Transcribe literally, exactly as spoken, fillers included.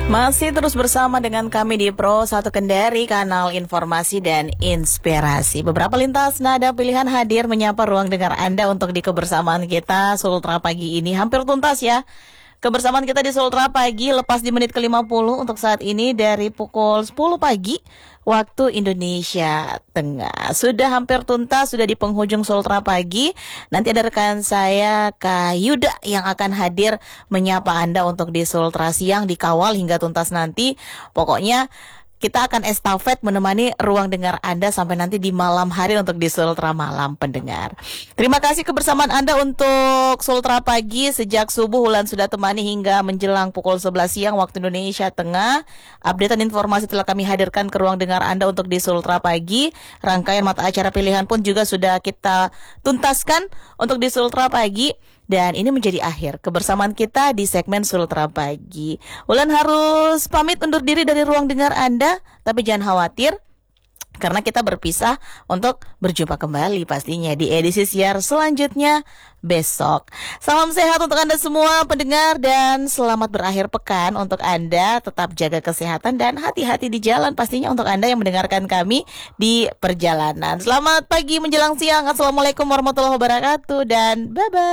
Masih terus bersama dengan kami di Pro satu Kendari, kanal informasi dan inspirasi. Beberapa lintas nada pilihan hadir menyapa ruang dengar Anda untuk di kebersamaan kita Sultra pagi ini. Hampir tuntas ya kebersamaan kita di Sultra pagi, lepas di menit ke lima puluh untuk saat ini dari pukul sepuluh pagi waktu Indonesia Tengah. Sudah hampir tuntas, sudah di penghujung Sultra pagi. Nanti ada rekan saya Kak Yuda yang akan hadir menyapa Anda untuk di Sultra siang, dikawal hingga tuntas nanti. Pokoknya kita akan estafet menemani ruang dengar Anda sampai nanti di malam hari untuk di Sultra malam pendengar. Terima kasih kebersamaan Anda untuk Sultra pagi. Sejak subuh Ulan sudah temani hingga menjelang pukul sebelas siang waktu Indonesia Tengah. Updatean informasi telah kami hadirkan ke ruang dengar Anda untuk di Sultra pagi. Rangkaian mata acara pilihan pun juga sudah kita tuntaskan untuk di Sultra pagi. Dan ini menjadi akhir kebersamaan kita di segmen Sultra Pagi. Ulan harus pamit undur diri dari ruang dengar Anda, tapi jangan khawatir karena kita berpisah untuk berjumpa kembali pastinya di edisi siar selanjutnya besok. Salam sehat untuk Anda semua pendengar dan selamat berakhir pekan untuk Anda. Tetap jaga kesehatan dan hati-hati di jalan pastinya untuk Anda yang mendengarkan kami di perjalanan. Selamat pagi menjelang siang. Assalamualaikum warahmatullahi wabarakatuh dan bye-bye.